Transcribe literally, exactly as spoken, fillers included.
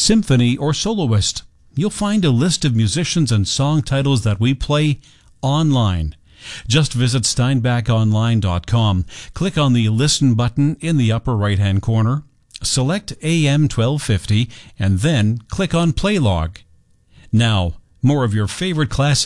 symphony, or soloist. You'll find a list of musicians and song titles that we play online. Just visit steinbach online dot com, click on the Listen button in the upper right-hand corner, select A M twelve fifty, and then click on Play Log. Now, more of your favorite classic